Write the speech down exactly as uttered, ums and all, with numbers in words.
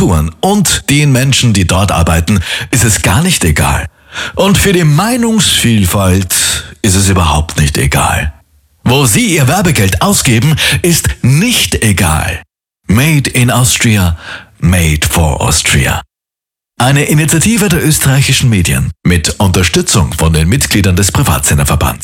Agenturen und den Menschen, die dort arbeiten, ist es gar nicht egal. Und für die Meinungsvielfalt ist es überhaupt nicht egal. Wo Sie Ihr Werbegeld ausgeben, ist nicht egal. Made in Austria, made for Austria. Eine Initiative der österreichischen Medien mit Unterstützung von den Mitgliedern des Privatsenderverbands.